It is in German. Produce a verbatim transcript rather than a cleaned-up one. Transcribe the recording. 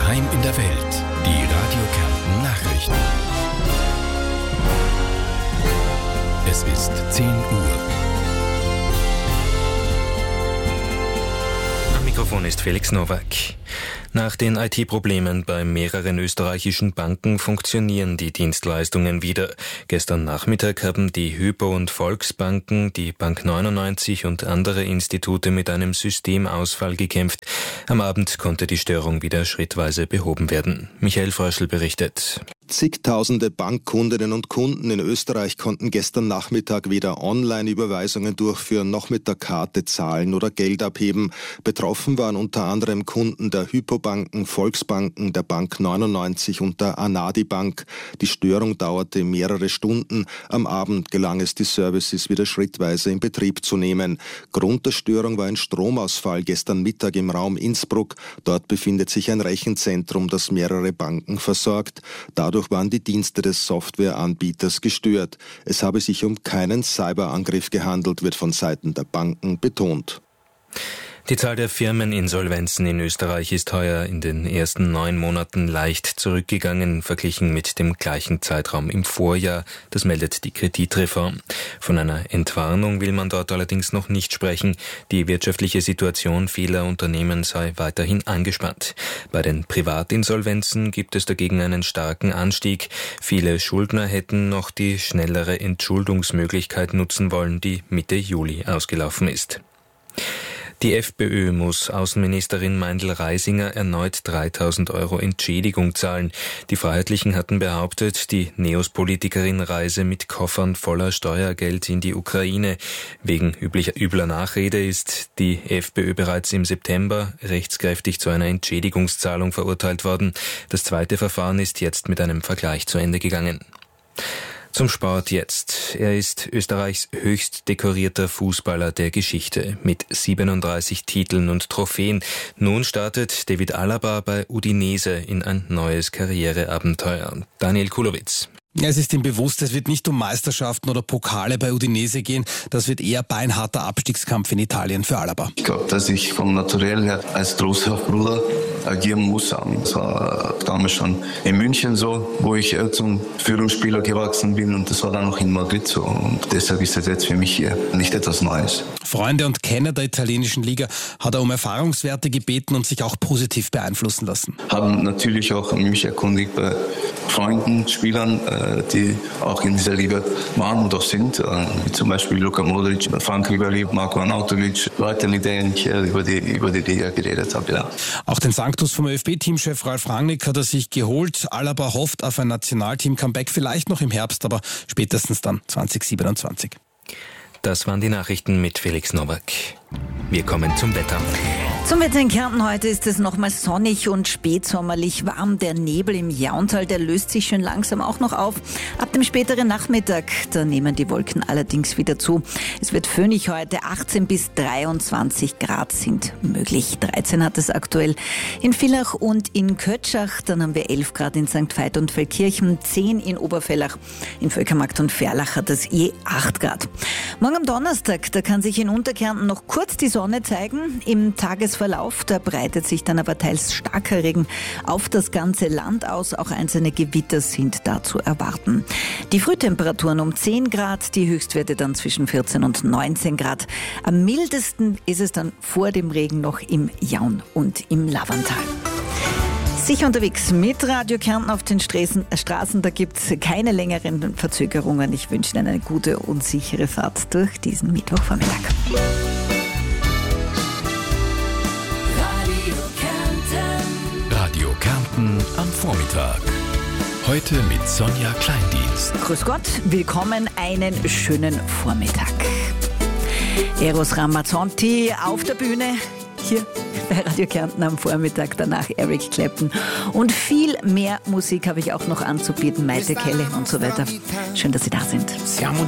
Daheim in der Welt. Die Radio Kärnten Nachrichten. Es ist zehn Uhr. Am Mikrofon ist Felix Nowak. Nach den I T-Problemen bei mehreren österreichischen Banken funktionieren die Dienstleistungen wieder. Gestern Nachmittag haben die Hypo- und Volksbanken, die Bank neunundneunzig und andere Institute mit einem Systemausfall gekämpft. Am Abend konnte die Störung wieder schrittweise behoben werden. Michael Fröschl berichtet. Zigtausende Bankkundinnen und Kunden in Österreich konnten gestern Nachmittag weder Online-Überweisungen durchführen, noch mit der Karte zahlen oder Geld abheben. Betroffen waren unter anderem Kunden der Hypo-Banken, Volksbanken, der Bank neunundneunzig und der Anadi Bank. Die Störung dauerte mehrere Stunden. Am Abend gelang es, die Services wieder schrittweise in Betrieb zu nehmen. Grund der Störung war ein Stromausfall gestern Mittag im Raum Innsbruck. Dort befindet sich ein Rechenzentrum, das mehrere Banken versorgt. Dadurch waren die Dienste des Softwareanbieters gestört. Es habe sich um keinen Cyberangriff gehandelt, wird von Seiten der Banken betont. Die Zahl der Firmeninsolvenzen in Österreich ist heuer in den ersten neun Monaten leicht zurückgegangen, verglichen mit dem gleichen Zeitraum im Vorjahr. Das meldet die Kreditreform. Von einer Entwarnung will man dort allerdings noch nicht sprechen. Die wirtschaftliche Situation vieler Unternehmen sei weiterhin angespannt. Bei den Privatinsolvenzen gibt es dagegen einen starken Anstieg. Viele Schuldner hätten noch die schnellere Entschuldungsmöglichkeit nutzen wollen, die Mitte Juli ausgelaufen ist. Die FPÖ muss Außenministerin Meindl-Reisinger erneut dreitausend Euro Entschädigung zahlen. Die Freiheitlichen hatten behauptet, die Neos-Politikerin reise mit Koffern voller Steuergeld in die Ukraine. Wegen üblicher, übler Nachrede ist die FPÖ bereits im September rechtskräftig zu einer Entschädigungszahlung verurteilt worden. Das zweite Verfahren ist jetzt mit einem Vergleich zu Ende gegangen. Zum Sport jetzt. Er ist Österreichs höchst dekorierter Fußballer der Geschichte mit siebenunddreißig Titeln und Trophäen. Nun startet David Alaba bei Udinese in ein neues Karriereabenteuer. Daniel Kulowitz. Es ist ihm bewusst, es wird nicht um Meisterschaften oder Pokale bei Udinese gehen. Das wird eher beinharter Abstiegskampf in Italien für Alaba. Ich glaube, dass ich vom Naturell her als großer Bruder agieren muss. Das war damals schon in München so, wo ich zum Führungsspieler gewachsen bin, und das war dann auch in Madrid so. Und deshalb ist das jetzt für mich hier nicht etwas Neues. Freunde und Kenner der italienischen Liga hat er um Erfahrungswerte gebeten und sich auch positiv beeinflussen lassen. Haben natürlich auch mich erkundigt bei Freunden, Spielern, die auch in dieser Liga waren und auch sind, wie zum Beispiel Luka Modric, Frank Ribéry, Marco Arnautovic, Leute, mit denen ich über die, über die Liga geredet habe. Ja. Auch den Sanctus vom ÖFB-Teamchef Ralf Rangnick hat er sich geholt. Alaba hofft auf ein Nationalteam-Comeback, vielleicht noch im Herbst, aber spätestens dann zwanzig siebenundzwanzig. Das waren die Nachrichten mit Felix Nowak. Wir kommen zum Wetter. Zum Wetter in Kärnten heute ist es nochmal sonnig und spätsommerlich warm. Der Nebel im Jauntal, der löst sich schön langsam auch noch auf. Ab dem späteren Nachmittag, da nehmen die Wolken allerdings wieder zu. Es wird föhnig heute, achtzehn bis dreiundzwanzig Grad sind möglich. dreizehn hat es aktuell in Villach und in Kötschach. Dann haben wir elf Grad in Sankt Veit und Feldkirchen, zehn in Obervellach. In Völkermarkt und Ferlach hat es je acht Grad. Morgen am Donnerstag, da kann sich in Unterkärnten noch kurz die Sonne zeigen. Im Tagesverlauf, da breitet sich dann aber teils starker Regen auf das ganze Land aus. Auch einzelne Gewitter sind da zu erwarten. Die Frühtemperaturen um zehn Grad, die Höchstwerte dann zwischen vierzehn und neunzehn Grad. Am mildesten ist es dann vor dem Regen noch im Jaun und im Lavantal. Sicher unterwegs mit Radio Kärnten auf den Straßen, Straßen, da gibt es keine längeren Verzögerungen. Ich wünsche Ihnen eine gute und sichere Fahrt durch diesen Mittwochvormittag. Radio Kärnten am Vormittag. Heute mit Sonja Kleindienst. Grüß Gott, willkommen, einen schönen Vormittag. Eros Ramazzotti auf der Bühne. Hier bei Radio Kärnten am Vormittag, danach Eric Clapton. Und viel mehr Musik habe ich auch noch anzubieten, Maite Kelly und so weiter. Schön, dass Sie da sind.